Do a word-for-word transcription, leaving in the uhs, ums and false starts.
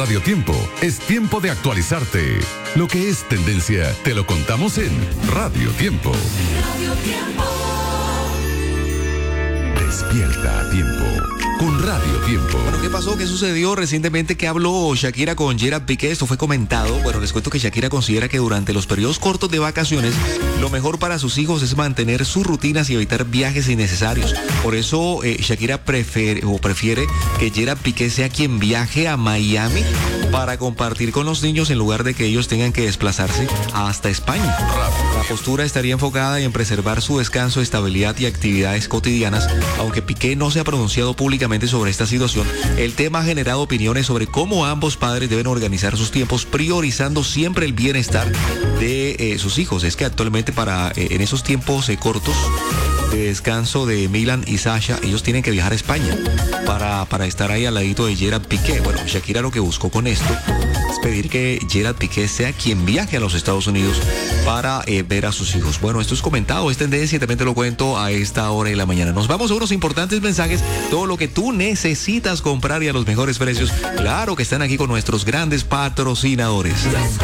Radio Tiempo, es tiempo de actualizarte. Lo que es tendencia, te lo contamos en Radio Tiempo. Radio Tiempo. Despierta a tiempo con Radio Tiempo. Bueno, ¿qué pasó? ¿Qué sucedió recientemente que habló Shakira con Gerard Piqué? Esto fue comentado. Bueno, les cuento que Shakira considera que durante los periodos cortos de vacaciones, lo mejor para sus hijos es mantener sus rutinas y evitar viajes innecesarios. Por eso, eh, Shakira prefiere, o prefiere que Gerard Piqué sea quien viaje a Miami para compartir con los niños en lugar de que ellos tengan que desplazarse hasta España. La postura estaría enfocada en preservar su descanso, estabilidad y actividades cotidianas. Aunque Piqué no se ha pronunciado públicamente sobre esta situación, el tema ha generado opiniones sobre cómo ambos padres deben organizar sus tiempos, priorizando siempre el bienestar de eh, sus hijos. Es que actualmente para eh, en esos tiempos eh, cortos de descanso de Milan y Sasha, ellos tienen que viajar a España para, para estar ahí al ladito de Gerard Piqué. Bueno, Shakira lo que buscó con esto es pedir que Gerard Piqué sea quien viaje a los Estados Unidos para eh, ver a sus hijos. Bueno, esto es comentado, es tendencia y también te lo cuento a esta hora de la mañana. Nos vamos a unos importantes mensajes, todo lo que tú necesitas comprar y a los mejores precios. Claro que están aquí con nuestros grandes patrocinadores.